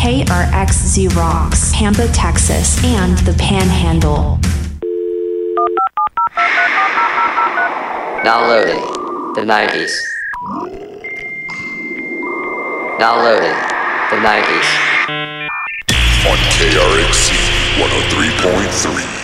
KRXZ rocks Pampa, Texas, and the Panhandle. Downloading the 90s. Downloading the 90s. On KRXZ 103.3.